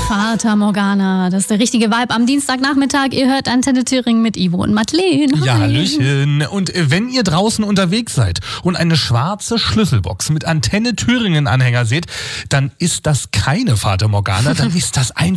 Fata Morgana, das ist der richtige Vibe am Dienstagnachmittag. Ihr hört Antenne Thüringen mit Ivo und Madeleine. Ja, hallöchen. Und wenn ihr draußen unterwegs seid und eine schwarze Schlüsselbox mit Antenne Thüringen Anhänger seht, dann ist das keine Fata Morgana, dann ist das ein